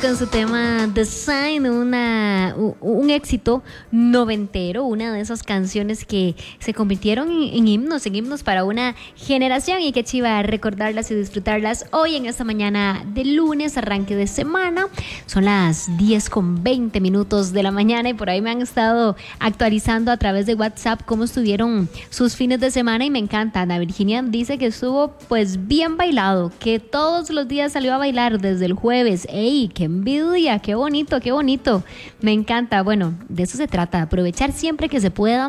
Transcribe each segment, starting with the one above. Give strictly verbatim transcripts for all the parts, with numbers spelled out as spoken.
con su tema Design, una, un éxito noventero, una de esas canciones que se convirtieron en, en himnos, en himnos para una generación, y qué chiva recordarlas y disfrutarlas hoy en esta mañana de lunes, arranque de semana. Son las diez con veinte minutos de la mañana y por ahí me han estado actualizando a través de WhatsApp cómo estuvieron sus fines de semana y me encanta. Ana Virginia dice que estuvo pues bien bailado, que todos los días salió a bailar desde el jueves. ¡Ey, qué envidia! ¡Qué bonito, qué bonito! Me encanta. Bueno, de eso se trata, aprovechar siempre que se pueda,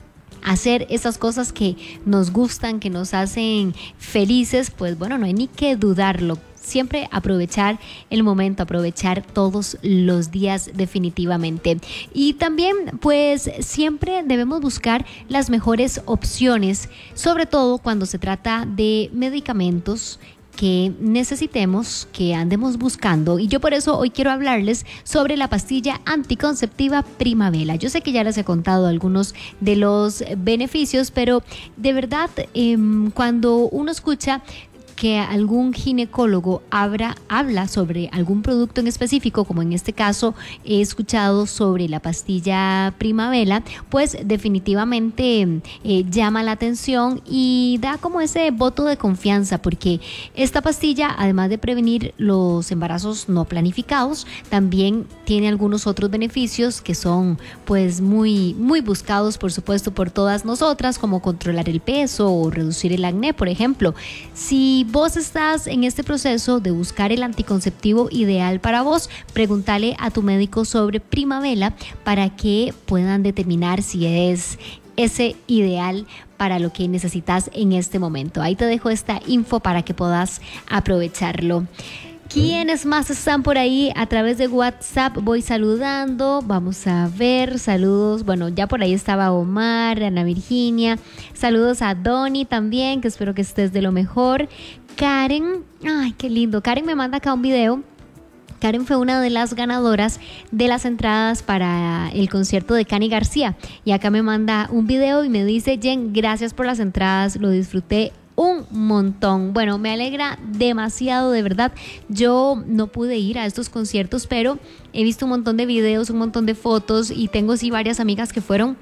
hacer esas cosas que nos gustan, que nos hacen felices. Pues bueno, no hay ni que dudarlo. Siempre aprovechar el momento, aprovechar todos los días definitivamente. Y también pues siempre debemos buscar las mejores opciones, sobre todo cuando se trata de medicamentos que necesitemos, que andemos buscando. Y yo por eso hoy quiero hablarles sobre la pastilla anticonceptiva Primavela. Yo sé que ya les he contado algunos de los beneficios, pero de verdad eh, cuando uno escucha que algún ginecólogo habla, habla sobre algún producto en específico, como en este caso he escuchado sobre la pastilla Primavela, pues definitivamente eh, llama la atención y da como ese voto de confianza, porque esta pastilla, además de prevenir los embarazos no planificados, también tiene algunos otros beneficios que son pues muy, muy buscados, por supuesto, por todas nosotras, como controlar el peso o reducir el acné, por ejemplo. Si vos estás en este proceso de buscar el anticonceptivo ideal para vos, pregúntale a tu médico sobre Primavela para que puedan determinar si es ese ideal para lo que necesitas en este momento. Ahí te dejo esta info para que puedas aprovecharlo. ¿Quiénes más están por ahí a través de WhatsApp? Voy saludando, vamos a ver, saludos, bueno, ya por ahí estaba Omar, Ana Virginia, saludos a Donny también, que espero que estés de lo mejor. Karen, ay, qué lindo, Karen me manda acá un video. Karen fue una de las ganadoras de las entradas para el concierto de Cani García y acá me manda un video y me dice: Jen, gracias por las entradas, lo disfruté un montón. Bueno, me alegra demasiado, de verdad. Yo no pude ir a estos conciertos, pero he visto un montón de videos, un montón de fotos y tengo sí varias amigas que fueron.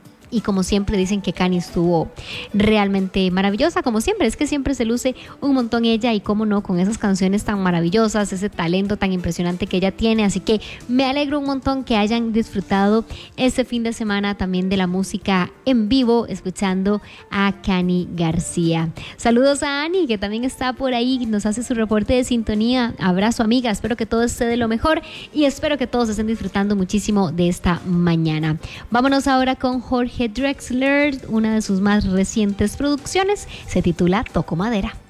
Y como siempre dicen que Cani estuvo realmente maravillosa, como siempre, es que siempre se luce un montón ella y cómo no, con esas canciones tan maravillosas, ese talento tan impresionante que ella tiene. Así que me alegro un montón que hayan disfrutado este fin de semana también de la música en vivo, escuchando a Cani García. Saludos a Ani, que también está por ahí, nos hace su reporte de sintonía. Abrazo, amiga, espero que todo esté de lo mejor y espero que todos estén disfrutando muchísimo de esta mañana. Vámonos ahora con Jorge Drexler, una de sus más recientes producciones, se titula Toco Madera.